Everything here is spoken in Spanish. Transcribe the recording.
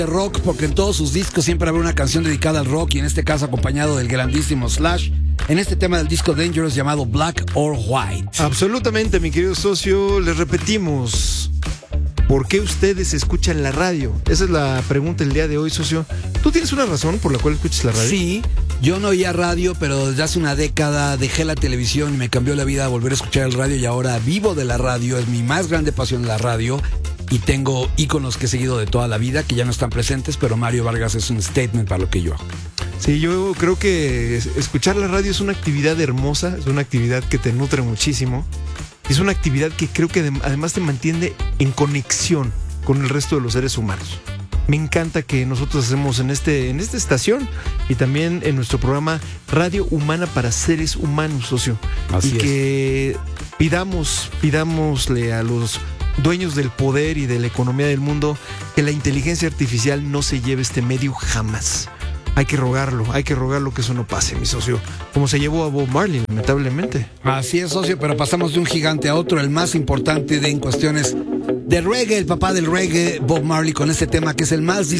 de rock, porque en todos sus discos siempre habrá una canción dedicada al rock, y en este caso acompañado del grandísimo Slash, en este tema del disco Dangerous llamado Black or White. Absolutamente, mi querido socio. Les repetimos, ¿por qué ustedes escuchan la radio? Esa es la pregunta del día de hoy, socio. ¿Tú tienes una razón por la cual escuchas la radio? Sí, yo no oía radio, pero desde hace una década dejé la televisión y me cambió la vida a volver a escuchar el radio, y ahora vivo de la radio. Es mi más grande pasión la radio, y tengo íconos que he seguido de toda la vida que ya no están presentes, pero Mario Vargas es un statement para lo que yo hago. Sí, yo creo que escuchar la radio es una actividad hermosa, es una actividad que te nutre muchísimo. Es una actividad que creo que además te mantiene en conexión con el resto de los seres humanos. Me encanta que nosotros hacemos en esta estación y también en nuestro programa Radio Humana para Seres Humanos, socio. Así y que pidámosle a los dueños del poder y de la economía del mundo que la inteligencia artificial no se lleve este medio jamás. Hay que rogarlo que eso no pase, mi socio. Como se llevó a Bob Marley, lamentablemente. Así es, socio, pero pasamos de un gigante a otro, el más importante en cuestiones de reggae, el papá del reggae, Bob Marley, con este tema que es el más